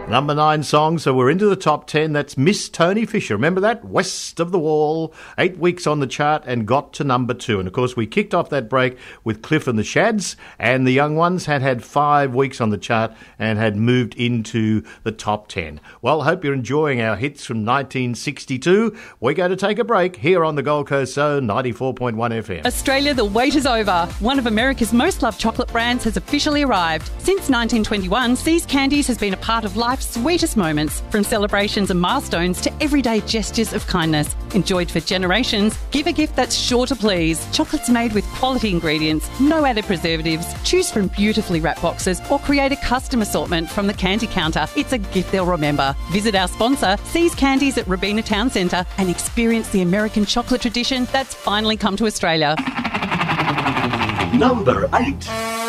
Number 9 song, so we're into the top 10. That's Miss Tony Fisher. Remember that? West of the Wall. 8 weeks on the chart and got to number 2. And, of course, we kicked off that break with Cliff and the Shads, and the Young Ones had 5 weeks on the chart and had moved into the top 10. Well, hope you're enjoying our hits from 1962. We're going to take a break here on the Gold Coast Zone, 94.1 FM. Australia, the wait is over. One of America's most loved chocolate brands has officially arrived. Since 1921, See's Candies has been a part of life's sweetest moments, from celebrations and milestones to everyday gestures of kindness. Enjoyed for generations, give a gift that's sure to please. Chocolates made with quality ingredients, no added preservatives. Choose from beautifully wrapped boxes or create a custom assortment from the candy counter. It's a gift they'll remember. Visit our sponsor, See's Candies at Robina Town Centre, and experience the American chocolate tradition that's finally come to Australia. Number 8.